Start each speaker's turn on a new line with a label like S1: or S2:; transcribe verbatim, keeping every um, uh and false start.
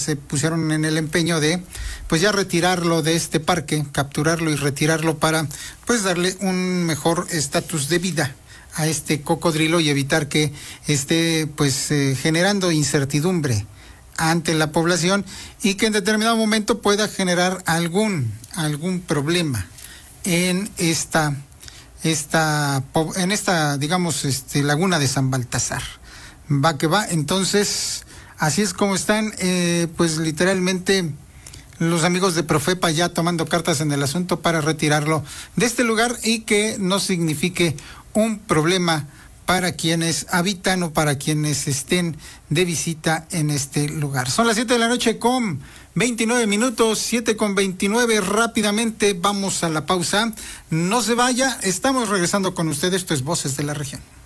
S1: se pusieron en el empeño de pues ya retirarlo de este parque, capturarlo y retirarlo para pues darle un mejor estatus de vida a este cocodrilo y evitar que esté pues eh, generando incertidumbre ante la población y que en determinado momento pueda generar algún algún problema en esta esta en esta digamos este laguna de San Baltasar. Va que va. Entonces así es como están eh, pues literalmente los amigos de Profepa ya tomando cartas en el asunto para retirarlo de este lugar y que no signifique un problema para quienes habitan o para quienes estén de visita en este lugar. Son las siete de la noche con veintinueve minutos, siete con veintinueve. Rápidamente vamos a la pausa. No se vaya, estamos regresando con ustedes. Esto es Voces de la Región.